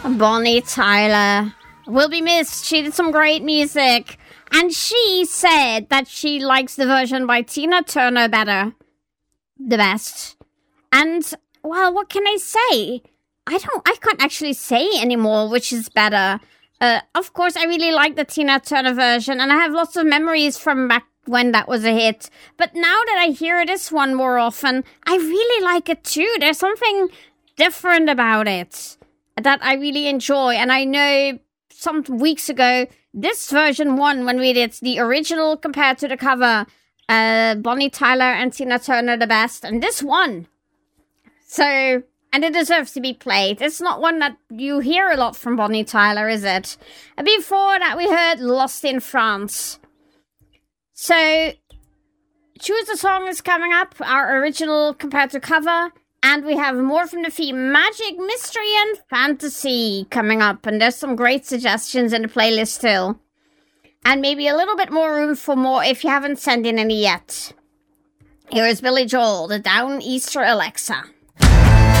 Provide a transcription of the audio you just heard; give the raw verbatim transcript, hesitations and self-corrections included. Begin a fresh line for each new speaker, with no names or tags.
Bonnie Tyler will be missed. She did some great music. And she said that she likes the version by Tina Turner better. The best. And, well, what can I say? I don't, I can't actually say anymore which is better. Uh, of course, I really like the Tina Turner version, and I have lots of memories from back when that was a hit. But now that I hear this one more often, I really like it too. There's something different about it that I really enjoy. And I know some weeks ago, this version won when we did the original compared to the cover. Uh, Bonnie Tyler and Tina Turner the best, and this won. So, and it deserves to be played. It's not one that you hear a lot from Bonnie Tyler, is it? And before that, we heard Lost in France. So, Choose the Song is coming up, our original compared to cover. And we have more from the theme, magic, mystery, and fantasy coming up. And there's some great suggestions in the playlist still. And maybe a little bit more room for more if you haven't sent in any yet. Here is Billy Joel, the Down Easter Alexa.